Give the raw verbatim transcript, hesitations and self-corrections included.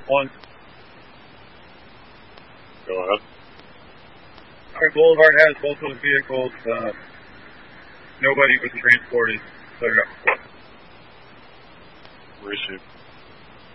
One. Go ahead. Our Boulevard has both those vehicles. Uh, nobody was transported. So, yeah. Receive.